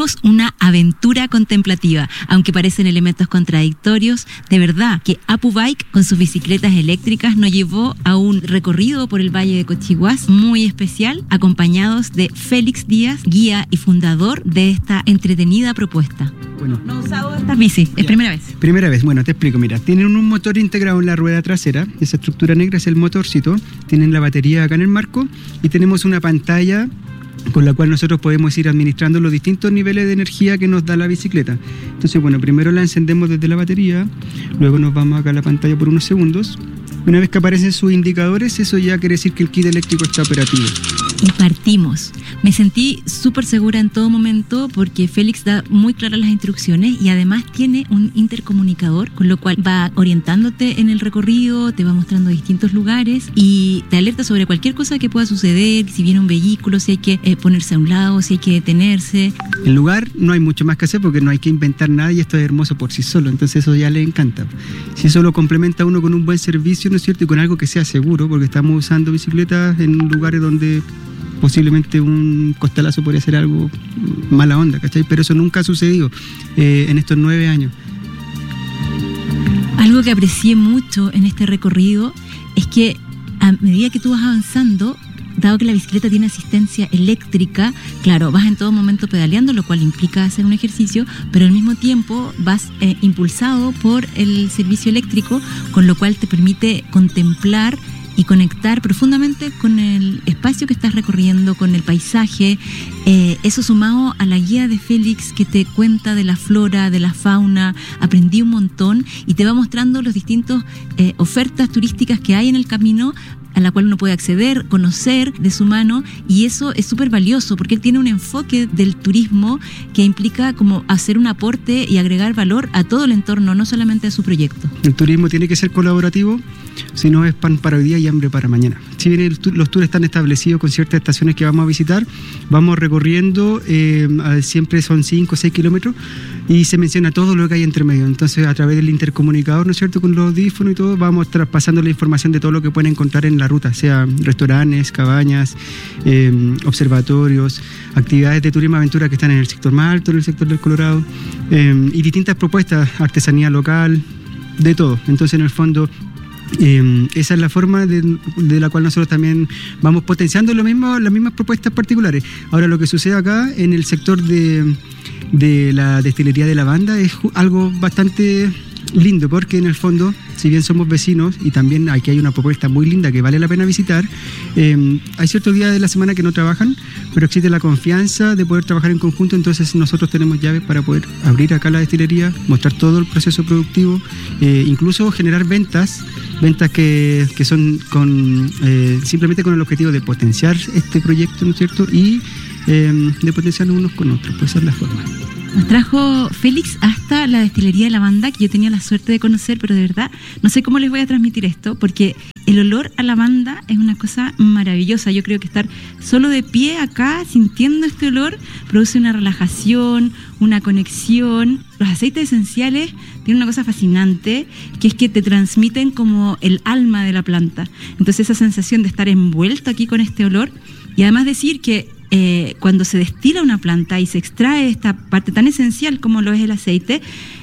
Vivimos una aventura contemplativa, aunque parecen elementos contradictorios. De verdad que Apu Bike, con sus bicicletas eléctricas, nos llevó a un recorrido por el Valle de Cochihuás muy especial, acompañados de Félix Díaz, guía y fundador de esta entretenida propuesta. Bueno, no he usado esta bici, es primera vez. Primera vez, bueno, te explico, mira, tienen un motor integrado en la rueda trasera, esa estructura negra es el motorcito, tienen la batería acá en el marco y tenemos una pantalla con la cual nosotros podemos ir administrando los distintos niveles de energía que nos da la bicicleta. Entonces, bueno, primero la encendemos desde la batería, luego nos vamos acá a la pantalla por unos segundos. Una vez que aparecen sus indicadores, eso ya quiere decir que el kit eléctrico está operativo. Y partimos. Me sentí súper segura en todo momento porque Félix da muy claras las instrucciones y además tiene un intercomunicador, con lo cual va orientándote en el recorrido, te va mostrando distintos lugares y te alerta sobre cualquier cosa que pueda suceder, si viene un vehículo, si hay que ponerse a un lado, si hay que detenerse. El lugar no hay mucho más que hacer porque no hay que inventar nada y esto es hermoso por sí solo, entonces eso ya le encanta. Si eso lo complementa uno con un buen servicio, ¿no es cierto? Y con algo que sea seguro, porque estamos usando bicicletas en lugares donde posiblemente un costalazo podría ser algo mala onda, ¿cachai? Pero eso nunca ha sucedido en estos 9 años. Algo que aprecié mucho en este recorrido es que a medida que tú vas avanzando, dado que la bicicleta tiene asistencia eléctrica, claro, vas en todo momento pedaleando, lo cual implica hacer un ejercicio, pero al mismo tiempo vas impulsado por el servicio eléctrico, con lo cual te permite contemplar y conectar profundamente con el espacio que estás recorriendo, con el paisaje. Eso sumado a la guía de Félix que te cuenta de la flora, de la fauna, aprendí un montón y te va mostrando las distintas ofertas turísticas que hay en el camino, a la cual uno puede acceder, conocer de su mano, y eso es súper valioso porque él tiene un enfoque del turismo que implica como hacer un aporte y agregar valor a todo el entorno, no solamente a su proyecto. El turismo tiene que ser colaborativo, si no es pan para hoy día y hambre para mañana. Si bien los tours están establecidos con ciertas estaciones que vamos a visitar, vamos recorriendo, siempre son 5 o 6 kilómetros y se menciona todo lo que hay entre medio. Entonces, a través del intercomunicador, ¿no es cierto?, con los audífonos y todo, vamos traspasando la información de todo lo que pueden encontrar en la ruta, sea restaurantes, cabañas, observatorios, actividades de turismo aventura que están en el sector más alto, en el sector del Colorado, y distintas propuestas, artesanía local, de todo. Entonces, en el fondo, esa es la forma de la cual nosotros también vamos potenciando las mismas propuestas particulares. Ahora, lo que sucede acá en el sector de la destilería de lavanda es algo bastante lindo, porque en el fondo, si bien somos vecinos y también aquí hay una propuesta muy linda que vale la pena visitar, hay ciertos días de la semana que no trabajan, pero existe la confianza de poder trabajar en conjunto. Entonces nosotros tenemos llaves para poder abrir acá la destilería, mostrar todo el proceso productivo, incluso generar ventas que son simplemente con el objetivo de potenciar este proyecto, ¿no es cierto?, y de potenciarnos unos con otros. Pues esa es la forma. Nos trajo Félix hasta la destilería de lavanda, que yo tenía la suerte de conocer, pero de verdad no sé cómo les voy a transmitir esto, porque el olor a lavanda es una cosa maravillosa. Yo creo que estar solo de pie acá, sintiendo este olor, produce una relajación, una conexión. Los aceites esenciales tienen una cosa fascinante, que es que te transmiten como el alma de la planta. Entonces, esa sensación de estar envuelto aquí con este olor, y además decir que cuando se destila una planta y se extrae esta parte tan esencial como lo es el aceite,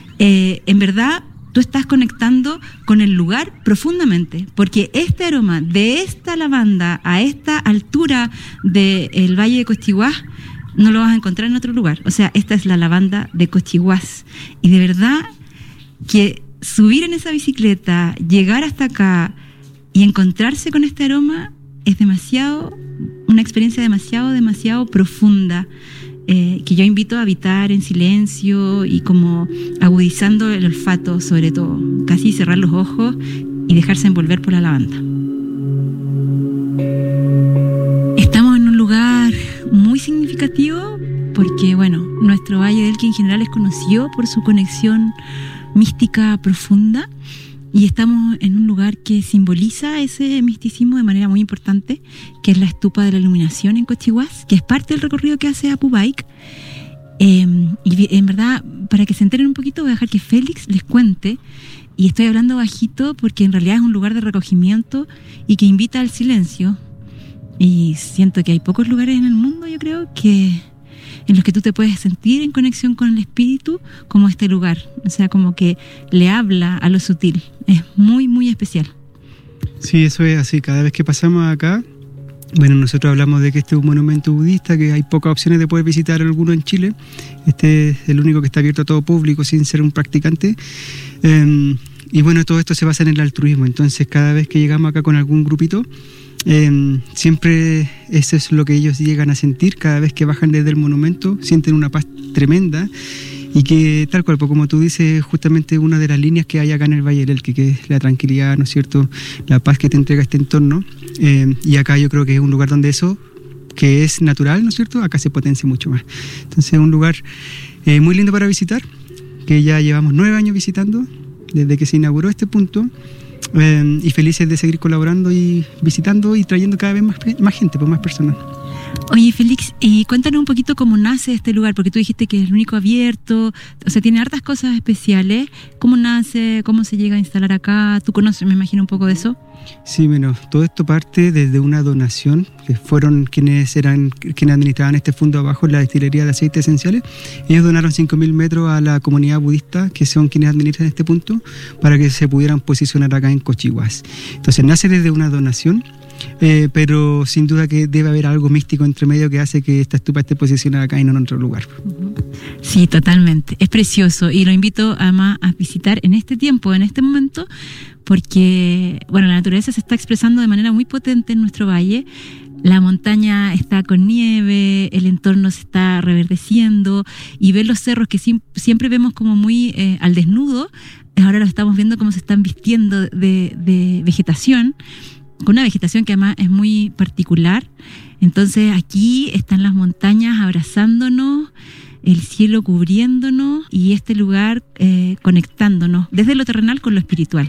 en verdad tú estás conectando con el lugar profundamente, porque este aroma de esta lavanda a esta altura del Valle de Cochihuás no lo vas a encontrar en otro lugar. O sea, esta es la lavanda de Cochihuás, y de verdad que subir en esa bicicleta, llegar hasta acá y encontrarse con este aroma es una experiencia demasiado profunda, que yo invito a habitar en silencio y como agudizando el olfato, sobre todo, casi cerrar los ojos y dejarse envolver por la lavanda. Estamos en un lugar muy significativo porque, bueno, nuestro Valle del Elqui en general es conocido por su conexión mística profunda, y estamos en un lugar que simboliza ese misticismo de manera muy importante, que es la estupa de la iluminación en Cochihuás, que es parte del recorrido que hace Apu Bike. Y en verdad, para que se enteren un poquito, voy a dejar que Félix les cuente, y estoy hablando bajito porque en realidad es un lugar de recogimiento y que invita al silencio, y siento que hay pocos lugares en el mundo, yo creo, que en los que tú te puedes sentir en conexión con el espíritu, como este lugar. O sea, como que le habla a lo sutil. Es muy, muy especial. Sí, eso es así. Cada vez que pasamos acá, bueno, nosotros hablamos de que este es un monumento budista, que hay pocas opciones de poder visitar alguno en Chile. Este es el único que está abierto a todo público sin ser un practicante. Y bueno, todo esto se basa en el altruismo. Entonces, cada vez que llegamos acá con algún grupito, siempre eso es lo que ellos llegan a sentir. Cada vez que bajan desde el monumento, sienten una paz tremenda. Y que, tal cual, pues como tú dices, justamente una de las líneas que hay acá en el Valle del Elqui, que es la tranquilidad, ¿no es cierto?, la paz que te entrega este entorno. Y acá yo creo que es un lugar donde eso, que es natural, ¿no es cierto?, acá se potencia mucho más. Entonces es un lugar muy lindo para visitar, que ya llevamos 9 años visitando, desde que se inauguró este punto, y felices de seguir colaborando y visitando y trayendo cada vez más gente, pues más personas. Oye, Félix, cuéntanos un poquito cómo nace este lugar, porque tú dijiste que es el único abierto, o sea, tiene hartas cosas especiales. ¿Cómo nace? ¿Cómo se llega a instalar acá? ¿Tú conoces, me imagino, un poco de eso? Sí, bueno, todo esto parte desde una donación, que fueron quienes administraban este fondo abajo, la destilería de aceites esenciales. Ellos donaron 5.000 metros a la comunidad budista, que son quienes administran este punto, para que se pudieran posicionar acá en Cochihuas. Entonces nace desde una donación, pero sin duda que debe haber algo místico entre medio que hace que esta estupa esté posicionada acá y no en otro lugar. Sí, totalmente. Es precioso y lo invito además a visitar en este tiempo, en este momento, porque bueno, la naturaleza se está expresando de manera muy potente en nuestro valle. La montaña está con nieve, el entorno se está reverdeciendo y ver los cerros que siempre vemos como muy al desnudo, ahora los estamos viendo como se están vistiendo de vegetación, con una vegetación que además es muy particular. Entonces aquí están las montañas abrazándonos, el cielo cubriéndonos y este lugar conectándonos desde lo terrenal con lo espiritual.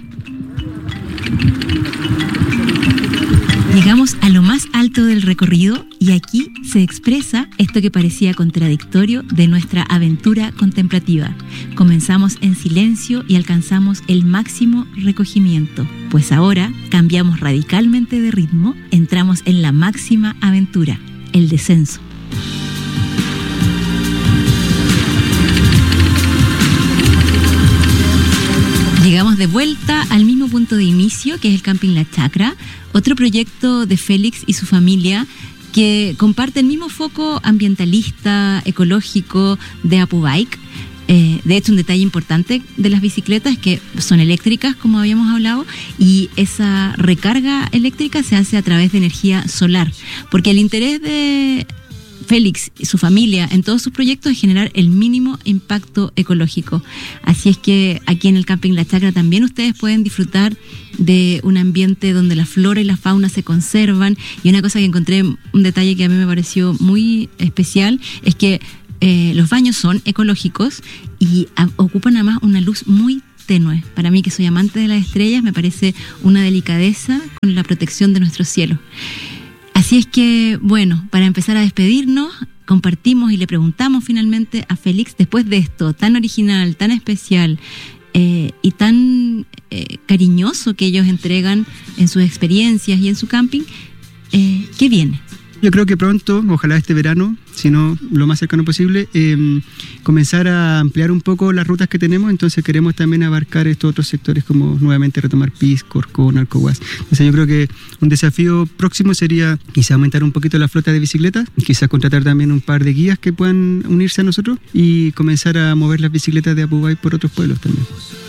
Llegamos a lo más alto del recorrido y aquí se expresa esto que parecía contradictorio de nuestra aventura contemplativa. Comenzamos en silencio y alcanzamos el máximo recogimiento, pues ahora cambiamos radicalmente de ritmo, entramos en la máxima aventura, el descenso. Llegamos de vuelta al mismo punto de inicio, que es el Camping La Chacra, otro proyecto de Félix y su familia que comparte el mismo foco ambientalista, ecológico de Apubike. De hecho, un detalle importante de las bicicletas es que son eléctricas, como habíamos hablado, y esa recarga eléctrica se hace a través de energía solar, porque el interés de Félix y su familia en todos sus proyectos es generar el mínimo impacto ecológico. Así es que aquí en el Camping La Chacra también ustedes pueden disfrutar de un ambiente donde la flora y la fauna se conservan. Y una cosa que encontré, un detalle que a mí me pareció muy especial, es que los baños son ecológicos y ocupan además una luz muy tenue. Para mí, que soy amante de las estrellas, me parece una delicadeza con la protección de nuestro cielo. Así es que, bueno, para empezar a despedirnos, compartimos y le preguntamos finalmente a Félix, después de esto tan original, tan especial y tan cariñoso que ellos entregan en sus experiencias y en su camping, ¿qué viene? Yo creo que pronto, ojalá este verano, si no lo más cercano posible, comenzar a ampliar un poco las rutas que tenemos. Entonces queremos también abarcar estos otros sectores, como nuevamente retomar Pisco, Orcón, Alcohuas. Entonces yo creo que un desafío próximo sería quizá aumentar un poquito la flota de bicicletas, quizás contratar también un par de guías que puedan unirse a nosotros y comenzar a mover las bicicletas de Apubay por otros pueblos también.